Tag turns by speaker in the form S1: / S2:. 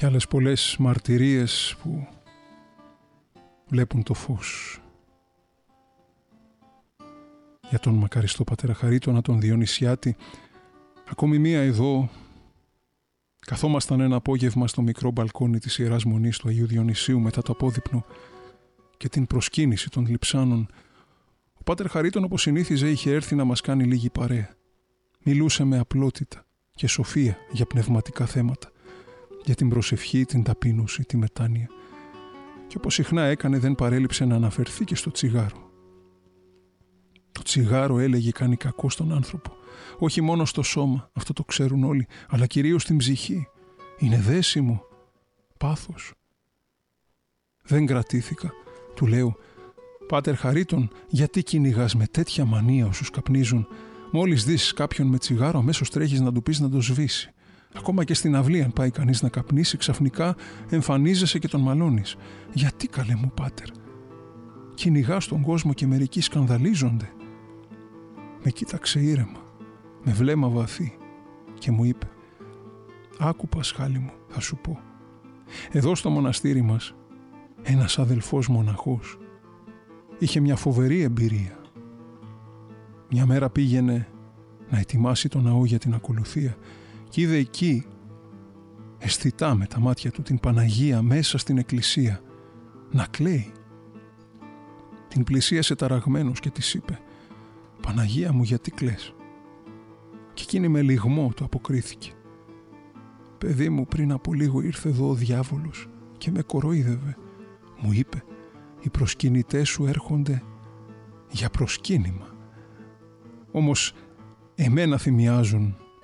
S1: και άλλες πολλές μαρτυρίες που βλέπουν το φως. Για τον μακαριστό πατέρα Χαρίτωνα, τον Διονυσιάτη, ακόμη μία εδώ. Καθόμασταν ένα απόγευμα στο μικρό μπαλκόνι της Ιεράς Μονής του Αγίου Διονυσίου μετά το απόδειπνο και την προσκύνηση των λειψάνων. Ο πάτερ Χαρίτων, όπως συνήθιζε, είχε έρθει να μας κάνει λίγη παρέα. Μιλούσε με απλότητα και σοφία για πνευματικά θέματα, για την προσευχή, την ταπείνωση, τη μετάνοια. Και όπως συχνά έκανε, δεν παρέλειψε να αναφερθεί και στο τσιγάρο. Το τσιγάρο, έλεγε, κάνει κακό στον άνθρωπο. Όχι μόνο στο σώμα, αυτό το ξέρουν όλοι, αλλά κυρίως στην ψυχή. Είναι δέσιμο, πάθος. Δεν κρατήθηκα. Του λέω, πάτερ Χαρίτων, γιατί κυνηγάς με τέτοια μανία όσους καπνίζουν? Μόλις δεις κάποιον με τσιγάρο, αμέσως τρέχεις να του πεις να το σβήσει. Ακόμα και στην αυλή, αν πάει κανείς να καπνίσει, ξαφνικά εμφανίζεσαι και τον μαλώνεις. Γιατί, καλέ μου πάτερ? Κυνηγάς τον κόσμο και μερικοί σκανδαλίζονται. Με κοίταξε ήρεμα, με βλέμμα βαθύ και μου είπε, άκου Πασχάλη μου, θα σου πω. Εδώ στο μοναστήρι μας, ένας αδελφός μοναχός είχε μια φοβερή εμπειρία. Μια μέρα πήγαινε να ετοιμάσει το ναό για την ακολουθία και είδε εκεί, αισθητά με τα μάτια του, την Παναγία μέσα στην εκκλησία να κλαίει. Την πλησίασε ταραγμένος και της είπε, Παναγία μου, γιατί κλαις? Και εκείνη με λυγμό του αποκρίθηκε, παιδί μου, πριν από λίγο ήρθε εδώ ο διάβολος και με κοροϊδεύε. Μου είπε, οι προσκυνητές σου έρχονται για προσκύνημα. Όμως εμένα θυμιάζουν